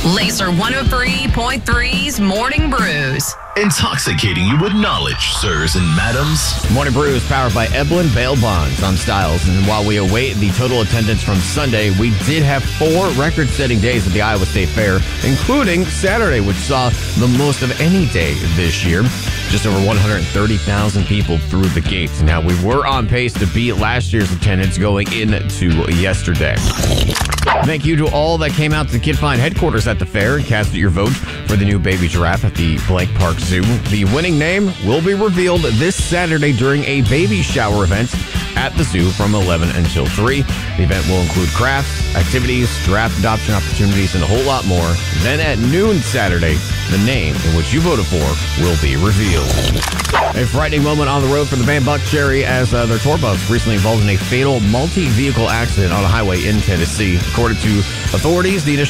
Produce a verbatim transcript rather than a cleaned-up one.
Laser one oh three point three's Morning Brews. Intoxicating you with knowledge, sirs and madams. Morning Brew is powered by Eblin Bail Bonds on Styles. And while we await the total attendance from Sunday, we did have four record-setting days at the Iowa State Fair, including Saturday, which saw the most of any day this year. Just over one hundred thirty thousand people through the gates. Now, we were on pace to beat last year's attendance going into yesterday. Thank you to all that came out to the Kid Find headquarters at the fair and cast your vote for the new baby giraffe at the Blank Park Zoo. The winning name will be revealed this Saturday during a baby shower event at the zoo from eleven until three. The event will include crafts, activities, giraffe adoption opportunities, and a whole lot more. Then at noon Saturday, the name in which you voted for will be revealed. A frightening moment on the road for the band Buck Cherry as uh, their tour bus recently involved in a fatal multi-vehicle accident on a highway in Tennessee. According to authorities, the initial